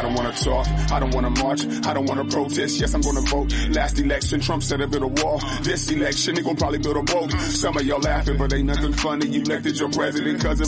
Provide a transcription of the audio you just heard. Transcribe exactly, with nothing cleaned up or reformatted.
don't wanna talk, I don't wanna march, I don't wanna protest, yes I'm gonna vote. Last election, Trump said I build a wall. This election, they gon' probably build a boat. Some of y'all laughing, but ain't nothing funny. You elected your president cause